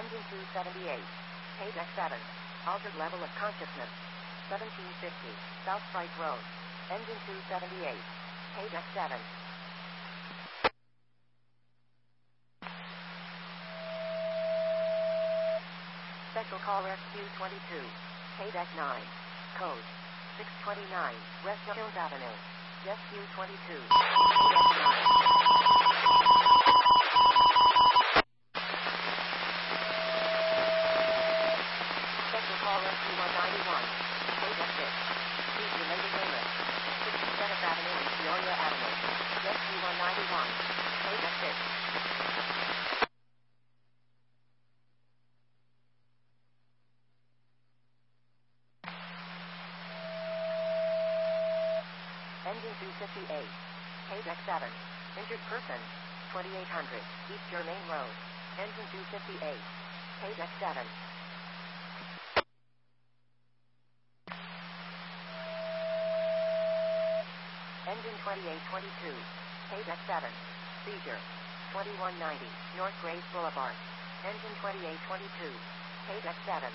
Engine 278. Paydeck 7. Altered level of consciousness. 1750. South Price Road. Engine 278. Paydeck 7. Special Call Rescue 22. Paydeck 9. Code 629. West Jones Avenue. Rescue 22. Paydeck 9. Special Call Rescue 191. Paydeck 6. Speed related illness. 67th Avenue and Peoria Avenue. Rescue 191. Paydeck 6. Engine 258. Paydeck 7. Injured person. 2800. East Germain Road. Engine 258. Paydeck 7. Engine 2822. Paydeck 7. Seizure. 2190. North Grace Boulevard. Engine 2822. Paydeck 7.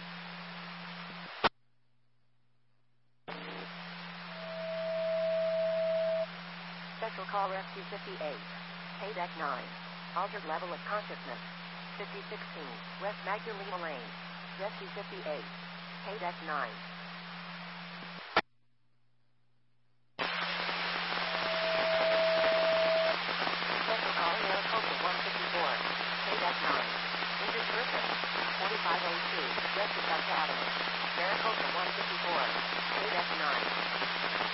Special Call Rescue 58. Paydeck 9. Altered level of consciousness. 5016. West Magdalena Lane. Rescue 58. Paydeck 9.